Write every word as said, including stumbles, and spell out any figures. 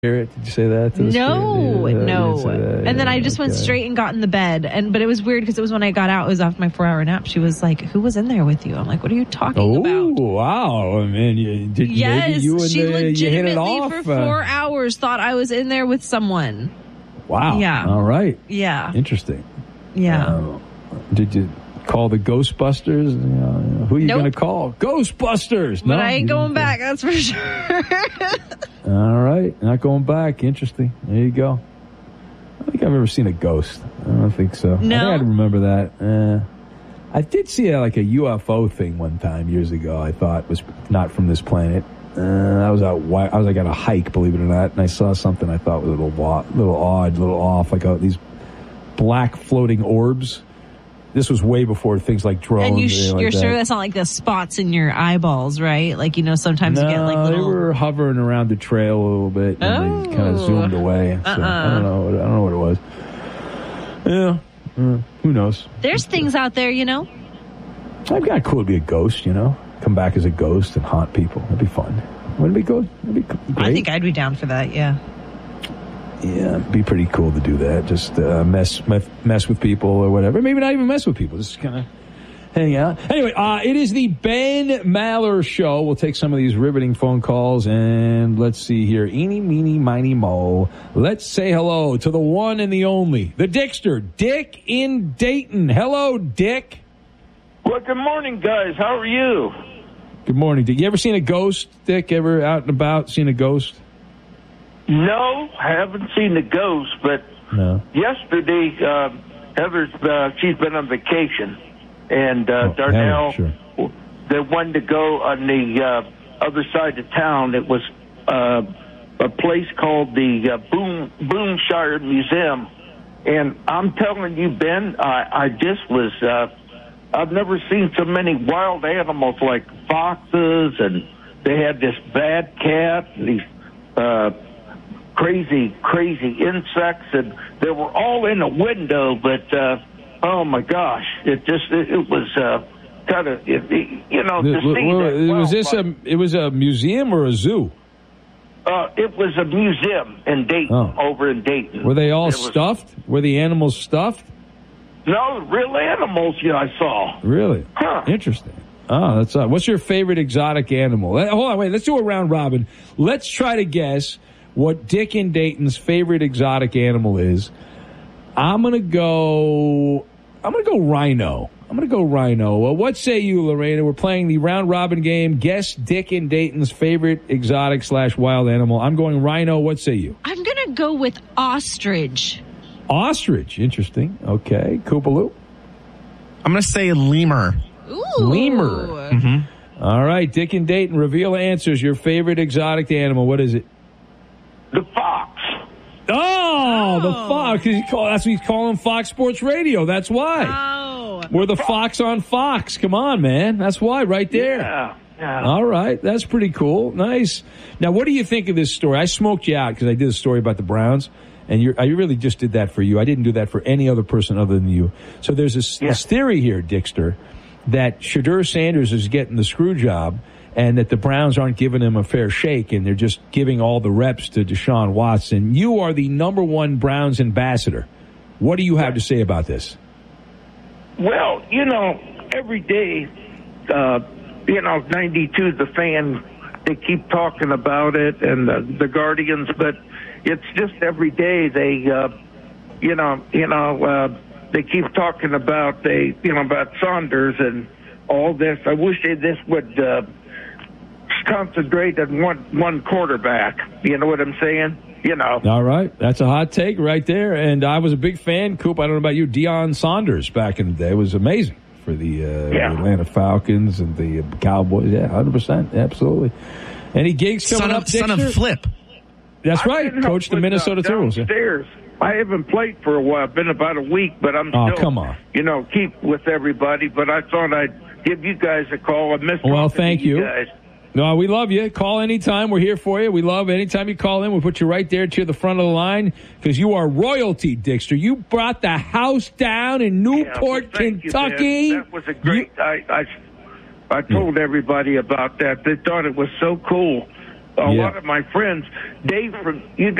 hear it? Did you say that to the No, spirit? no. And yeah, then I just okay. went straight and got in the bed. And But it was weird because it was when I got out. It was off my four-hour nap. She was like, who was in there with you? I'm like, what are you talking oh, about? Oh, wow. I mean, you, did, yes, maybe you and she the, legitimately you hit it off, for four uh, hours thought I was in there with someone. Wow. Yeah. All right. Yeah. Interesting. Yeah. Uh, did you call the Ghostbusters? You know, who are you nope. going to call? Ghostbusters. But no, I ain't going back, that's for sure. All right. Not going back. Interesting. There you go. I don't think I've ever seen a ghost. I don't think so. No. I think I'd remember that. Uh, I did see a, like a U F O thing one time years ago. I thought was not from this planet. Uh, I was out. I was like on a hike, believe it or not, and I saw something I thought was a little, wa- little odd, a little off, like uh, these black floating orbs. This was way before things like drones. And you sh- like you're that. sure that's not like the spots in your eyeballs, right? Like, you know, sometimes no, you get like little... they were hovering around the trail a little bit, and oh. they kind of zoomed away. So uh-uh. I don't know. I don't know what it was. Yeah, uh, who knows? There's things out there, you know. I'd be cool to be a ghost, you know, come back as a ghost and haunt people. That'd be fun. Wouldn't it be good? That'd be great. I think I'd be down for that. Yeah. Yeah, it'd be pretty cool to do that. Just uh, mess, mess mess with people or whatever. Maybe not even mess with people. Just kind of hang out. Anyway, uh, it is the Ben Maller Show. We'll take some of these riveting phone calls, and let's see here. Eeny, meeny, miny, mo. Let's say hello to the one and the only, the Dickster, Dick in Dayton. Hello, Dick. Well, good morning, guys. How are you? Good morning, Dick. You ever seen a ghost, Dick? Ever out and about seen a ghost? No, I haven't seen the ghost, but no. yesterday, uh, Heather's, uh, she's been on vacation, and uh, oh, Darnell, Heather, sure. they wanted to go on the uh, other side of town. It was uh, a place called the uh, Boom, Boomshire Museum, and I'm telling you, Ben, I, I just was, uh, I've never seen so many wild animals like foxes, and they had this bad cat, and these uh, crazy, crazy insects, and they were all in a window, but, uh, oh my gosh, it just, it, it was, uh, kind of, it, it, you know, to the, see well, that. Was this a, it was a museum or a zoo? Uh, it was a museum in Dayton, oh. over in Dayton. Were they all was, stuffed? Were the animals stuffed? No, real animals, yeah, I saw. Really? Huh. Interesting. Oh, that's uh, what's your favorite exotic animal? Hold on, wait, let's do a round robin. Let's try to guess what Dick in Dayton's favorite exotic animal is. I'm going to go, I'm going to go rhino. I'm going to go rhino. Well, what say you, Lorena? We're playing the round robin game. Guess Dick in Dayton's favorite exotic slash wild animal. I'm going rhino. What say you? I'm going to go with ostrich. Ostrich. Interesting. Okay. Koopaloo? I'm going to say lemur. Ooh. Lemur. Mm-hmm. All right. Dick in Dayton, reveal answers. Your favorite exotic animal. What is it? The fox. Oh, oh. the fox. He call, that's what he's calling Fox Sports Radio. That's why. Oh. We're the Fox on Fox. Come on, man. That's why right there. Yeah. yeah. All right. That's pretty cool. Nice. Now, what do you think of this story? I smoked you out because I did a story about the Browns, and you're, I really just did that for you. I didn't do that for any other person other than you. So there's this, yeah. this theory here, Dickster, that Shadur Sanders is getting the screw job, and that the Browns aren't giving him a fair shake, and they're just giving all the reps to Deshaun Watson. You are the number one Browns ambassador. What do you have to say about this? Well, you know, every day, uh, you know, ninety-two, the fan, they keep talking about it, and the, the Guardians, but it's just every day they, uh, you know, you know, uh, they keep talking about they, you know, about Saunders and all this. I wish they this would uh, concentrate on one one quarterback. You know what I'm saying? You know. All right, that's a hot take right there. And I was a big fan, Coop. I don't know about you, Deion Sanders back in the day was amazing for the, uh, yeah. the Atlanta Falcons and the Cowboys. Yeah, one hundred percent, absolutely. Any gigs coming son up? Of, son of Flip. That's right, I've coach the with, Minnesota uh, Timberwolves. Downstairs. I haven't played for a while. Been about a week, but I'm oh, still, come on. you know, keep with everybody. But I thought I'd give you guys a call. I missed well, thank you. you guys. No, we love you. Call anytime. We're here for you. We love anytime you call in. We put you right there to the front of the line because you are royalty, Dickster. You brought the house down in Newport, yeah, well, Kentucky. You, that was a great. You, I, I I told yeah. everybody about that. They thought it was so cool. a Yeah. lot of my friends, Dave, from you